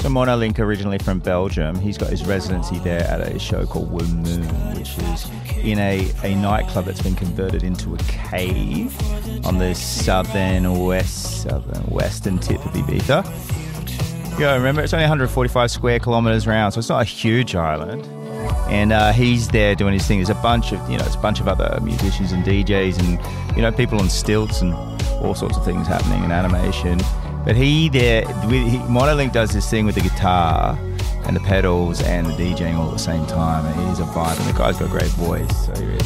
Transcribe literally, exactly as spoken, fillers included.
So Monolink, originally from Belgium, he's got his residency there at a show called Wu Moon, which is in a, a nightclub that's been converted into a cave on the southern west, southern western tip of Ibiza. Yeah, remember, it's only one hundred forty-five square kilometers around, so it's not a huge island. And uh, he's there doing his thing. There's a bunch of, you know, it's a bunch of other musicians and D Js and, you know, people on stilts and all sorts of things happening in animation. But he there, he, Monolink does this thing with the guitar and the pedals and the DJing all at the same time. And he's a vibe, and the guy's got a great voice. So he really